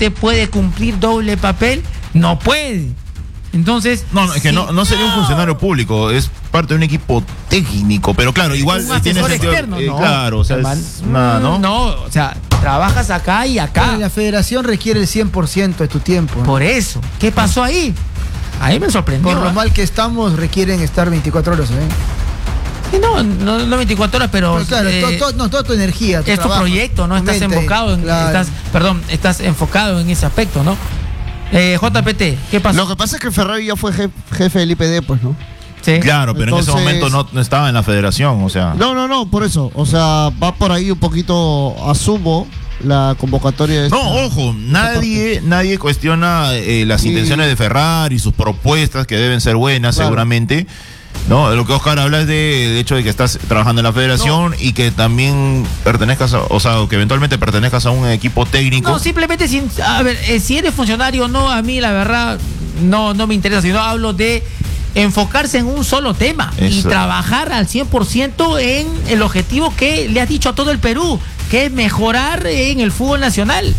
deporte puede cumplir doble papel? No puede. Entonces... No, es que no sería un funcionario público, es parte de un equipo técnico, pero claro, igual tiene sentido. Externo, claro, o sea, es nada, ¿no? No, o sea, trabajas acá y acá. Pero la federación requiere el 100% de tu tiempo, ¿no? Por eso, ¿qué pasó ahí? Ahí me sorprendió. Por lo mal que estamos, requieren estar 24 horas, ¿eh? No 24 horas, pero claro, toda tu energía. Es tu proyecto, ¿no? Estás enfocado estás enfocado en ese aspecto, ¿no? JPT, ¿qué pasó? Lo que pasa es que Ferrari ya fue jefe del IPD, pues, ¿no? Sí. Claro, pero entonces, en ese momento no estaba en la federación, o sea. No, por eso. O sea, va por ahí un poquito, asumo, la convocatoria de ojo, nadie cuestiona las intenciones de Ferrari, sus propuestas, que deben ser buenas, seguramente. No, lo que Oscar habla es del hecho de que estás trabajando en la federación y que también pertenezcas que eventualmente pertenezcas a un equipo técnico. No, simplemente si eres funcionario o no, a mí la verdad no me interesa, sino hablo de enfocarse en un solo tema y trabajar al 100% en el objetivo que le has dicho a todo el Perú, que es mejorar en el fútbol nacional.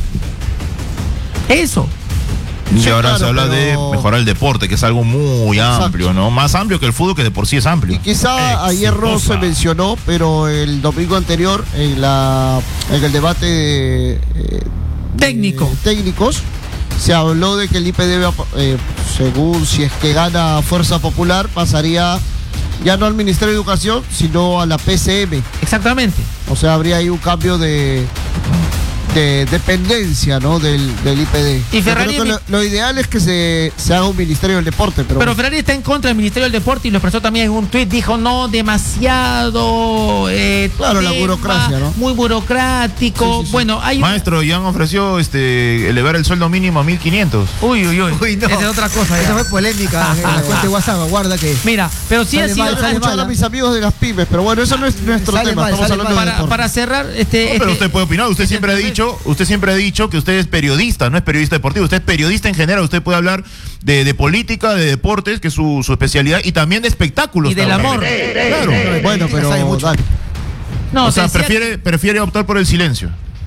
Eso. Y ahora se habla de mejorar el deporte, que es algo muy amplio, ¿no? Más amplio que el fútbol, que de por sí es amplio. Y quizá ayer no se mencionó, pero el domingo anterior, en el debate de técnicos, se habló de que el IPD, según si es que gana Fuerza Popular, pasaría ya no al Ministerio de Educación, sino a la PCM. Exactamente. O sea, habría ahí un cambio de dependencia, ¿no? del IPD. Y Ferrari, lo ideal es que se haga un Ministerio del Deporte, pero Ferrari está en contra del Ministerio del Deporte y lo expresó también en un tuit. Dijo no, demasiado claro, la burocracia, ¿no? Muy burocrático. Sí. Bueno, hay maestro, ya han ofrecido elevar el sueldo mínimo a 1.500. Uy, no. Esa es otra cosa. Esa fue polémica en la cuenta de WhatsApp, guarda que. Mira, pero sí ha sido escuchar a mis amigos de las pymes, pero bueno, eso no es nuestro tema. Estamos hablando de deporte. Para cerrar, pero usted puede opinar. Usted siempre ha dicho que usted es periodista, no es periodista deportivo, usted es periodista en general, usted puede hablar de política, de deportes, que es su especialidad, y también de espectáculos. Y del amor. Claro. Bueno, pero mucho. No, o sea, prefiere optar por el silencio.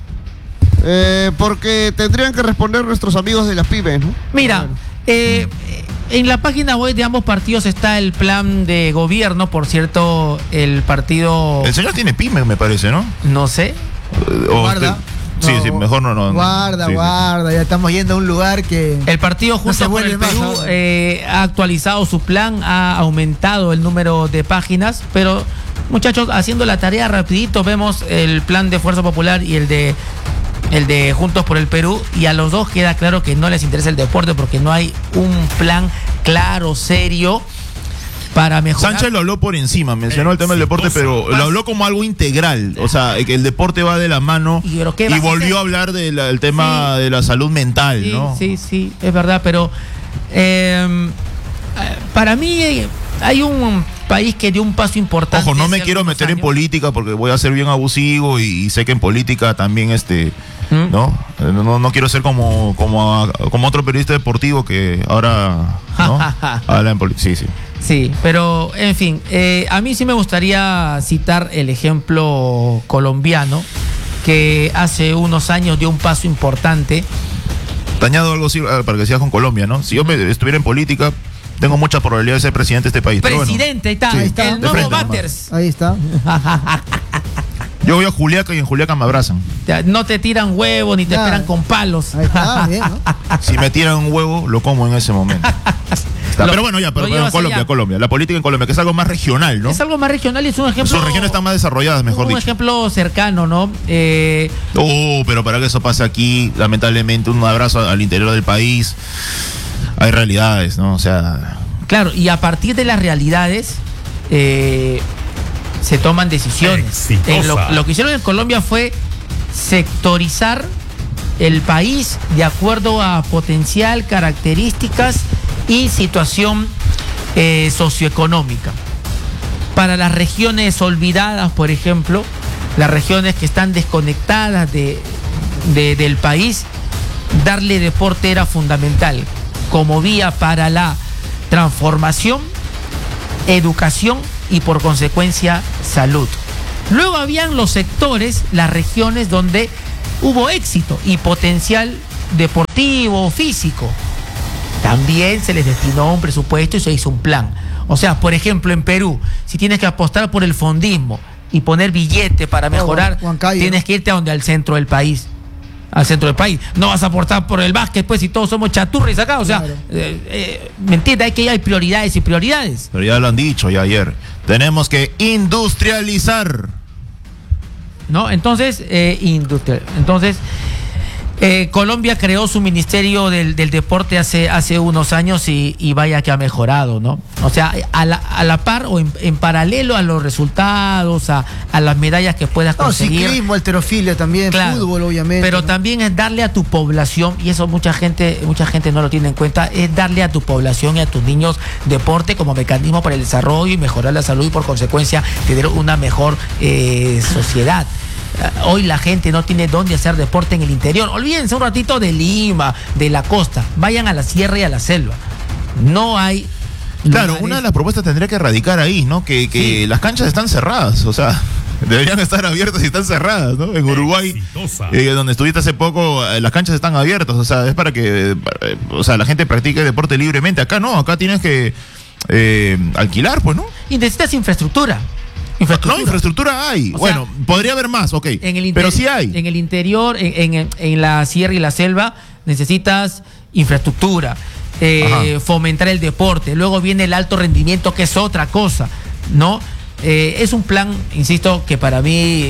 Porque tendrían que responder nuestros amigos de las pymes, ¿no? Mira, en la página web de ambos partidos está el plan de gobierno. Por cierto, el partido... El señor tiene pymes, me parece, ¿no? No sé. Guarda. Sí, mejor no. Guarda, ya estamos yendo a un lugar que... El partido Juntos por el Perú ha actualizado su plan, ha aumentado el número de páginas, pero muchachos, haciendo la tarea rapidito, vemos el plan de Fuerza Popular y el de Juntos por el Perú, y a los dos queda claro que no les interesa el deporte porque no hay un plan claro, serio, para mejorar. Sánchez lo habló por encima, mencionó el tema del deporte, pero lo habló como algo integral, o sea, que el deporte va de la mano, y volvió a hablar del tema de la salud mental, ¿no? Sí, es verdad, pero para mí hay un país que dio un paso importante. Ojo, no me quiero meter en política porque voy a ser bien abusivo y sé que en política también no quiero ser como otro periodista deportivo que ahora habla en política. Sí, pero en fin, a mí sí me gustaría citar el ejemplo colombiano, que hace unos años dio un paso importante. Te añado algo así para que sigas con Colombia, ¿no? Si yo estuviera en política, tengo mucha probabilidad de ser presidente de este país. Presidente, ahí está. El nuevo Batters. Ahí está. Yo voy a Juliaca y en Juliaca me abrazan. No te tiran huevos ni te esperan con palos. Ahí está, bien, ¿no? Si me tiran un huevo, lo como en ese momento. Pero bueno, Colombia. La política en Colombia, que es algo más regional, ¿no? Es algo más regional y es un ejemplo... Sus regiones están más desarrolladas, mejor dicho. Un ejemplo cercano, ¿no? Pero para que eso pase aquí, lamentablemente, un abrazo al interior del país. Hay realidades, ¿no? O sea... Claro, y a partir de las realidades... se toman decisiones. Lo que hicieron en Colombia fue sectorizar el país de acuerdo a potencial, características y situación socioeconómica. Para las regiones olvidadas, por ejemplo, las regiones que están desconectadas del país, darle deporte era fundamental como vía para la transformación, educación y por consecuencia salud. Luego habían los sectores, las regiones donde hubo éxito y potencial deportivo, físico. También se les destinó un presupuesto y se hizo un plan. O sea, por ejemplo, en Perú, si tienes que apostar por el fondismo y poner billete para mejorar, tienes que irte al centro del país. Al centro del país. No vas a aportar por el básquet, pues, si todos somos chaturris acá. O sea, ¿me entiendes? Hay prioridades y prioridades. Pero ya lo han dicho ya ayer. Tenemos que industrializar. ¿No? Entonces, Colombia creó su Ministerio del Deporte hace unos años y vaya que ha mejorado, ¿no? O sea, a la par o en paralelo a los resultados, a las medallas que puedas conseguir. Ciclismo, halterofilia también, claro, fútbol obviamente. Pero ¿no? También es darle a tu población, y eso mucha gente no lo tiene en cuenta, es darle a tu población y a tus niños deporte como mecanismo para el desarrollo y mejorar la salud y por consecuencia tener una mejor sociedad. Hoy la gente no tiene dónde hacer deporte en el interior. Olvídense un ratito de Lima, de la costa. Vayan a la sierra y a la selva. No hay... Claro, lugares. una de las propuestas tendría que radicar ahí, ¿no? Que sí, las canchas están cerradas, o sea, deberían estar abiertas y están cerradas, ¿no? En Uruguay, donde estuviste hace poco, las canchas están abiertas, o sea, es para que la gente practique deporte libremente. Acá no, acá tienes que alquilar, pues, ¿no? Y necesitas infraestructura. No, infraestructura hay. O bueno, podría haber más, ok. Pero sí hay. En el interior, en la sierra y la selva, necesitas infraestructura, fomentar el deporte. Luego viene el alto rendimiento, que es otra cosa, ¿no? Es un plan, insisto, que para mí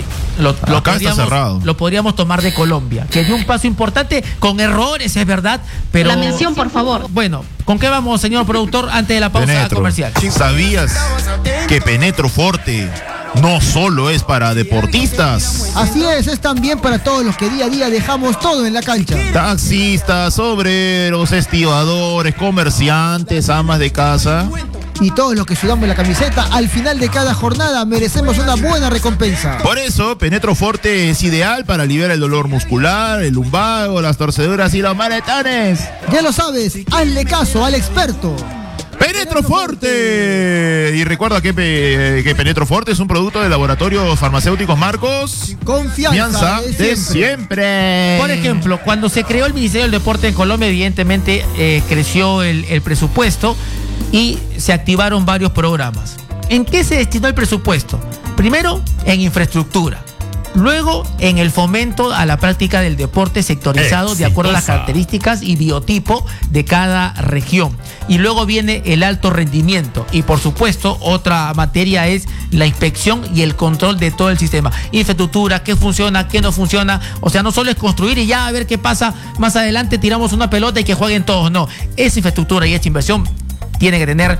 lo podríamos tomar de Colombia, que dio un paso importante con errores, es verdad, pero... La mención, por favor. Bueno, ¿con qué vamos, señor productor, antes de la pausa comercial? ¿Sabías que Penetro Forte no solo es para deportistas? Así es también para todos los que día a día dejamos todo en la cancha. Taxistas, obreros, estibadores, comerciantes, amas de casa. Y todos los que sudamos la camiseta, al final de cada jornada merecemos una buena recompensa. Por eso, Penetro Forte es ideal para aliviar el dolor muscular, el lumbago, las torceduras y los maretones. Ya lo sabes, hazle caso al experto. Penetro Forte. Y recuerda que Penetro Forte es un producto de Laboratorios Farmacéuticos Marcos. Confianza de siempre. Por ejemplo, cuando se creó el Ministerio del Deporte en Colombia, evidentemente creció el presupuesto y se activaron varios programas. ¿En qué se destinó el presupuesto? Primero, en infraestructura. Luego, en el fomento a la práctica del deporte sectorizado de acuerdo a las características y biotipo de cada región. Y luego viene el alto rendimiento. Y por supuesto, otra materia es la inspección y el control de todo el sistema. Infraestructura, qué funciona, qué no funciona. O sea, no solo es construir y ya a ver qué pasa. Más adelante tiramos una pelota y que jueguen todos. No, esa infraestructura y esa inversión tiene que tener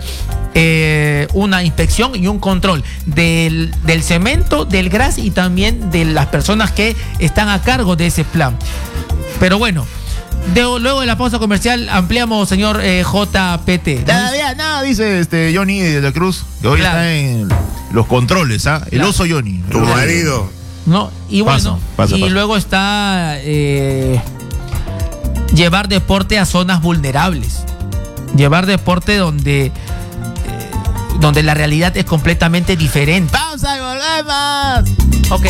una inspección y un control del cemento, del gras y también de las personas que están a cargo de ese plan. Pero bueno, luego de la pausa comercial ampliamos, señor JPT. Todavía no, dice Johnny de la Cruz, que hoy está en los controles, el oso Johnny. Tu marido. No, y bueno, pasa. Luego está llevar deporte a zonas vulnerables. Llevar deporte donde la realidad es completamente diferente. ¡Pausa y volvemos! Ok.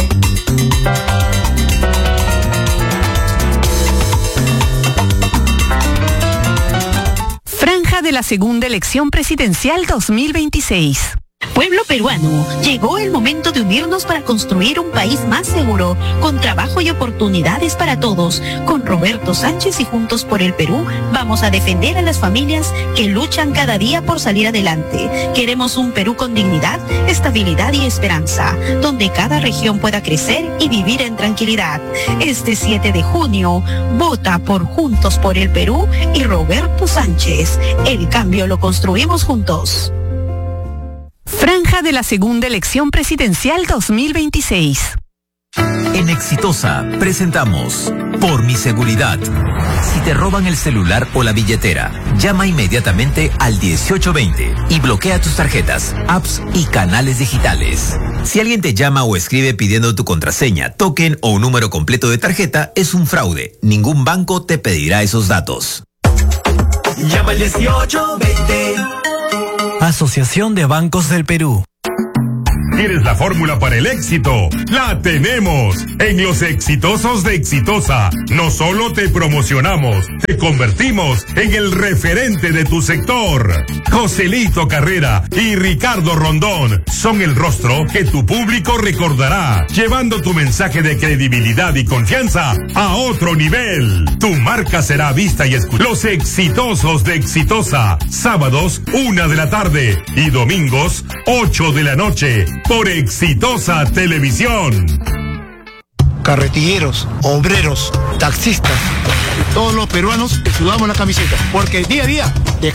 Franja de la segunda elección presidencial 2026. Pueblo peruano, llegó el momento de unirnos para construir un país más seguro, con trabajo y oportunidades para todos. Con Roberto Sánchez y Juntos por el Perú, vamos a defender a las familias que luchan cada día por salir adelante. Queremos un Perú con dignidad, estabilidad y esperanza, donde cada región pueda crecer y vivir en tranquilidad. Este 7 de junio, vota por Juntos por el Perú y Roberto Sánchez. El cambio lo construimos juntos. Franja de la segunda elección presidencial 2026. En Exitosa presentamos Por mi seguridad. Si te roban el celular o la billetera, llama inmediatamente al 1820 y bloquea tus tarjetas, apps y canales digitales. Si alguien te llama o escribe pidiendo tu contraseña, token o un número completo de tarjeta, es un fraude. Ningún banco te pedirá esos datos. Llama al 1820. Asociación de Bancos del Perú. ¿Quieres la fórmula para el éxito? ¡La tenemos! En Los Exitosos de Exitosa, no solo te promocionamos, te convertimos en el referente de tu sector. Joselito Carrera y Ricardo Rondón son el rostro que tu público recordará, llevando tu mensaje de credibilidad y confianza a otro nivel. Tu marca será vista y escuchada. Los Exitosos de Exitosa, sábados 1 de la tarde y domingos 8 de la noche por Exitosa Televisión. Carretilleros, obreros, taxistas, todos los peruanos que sudamos la camiseta, porque día a día de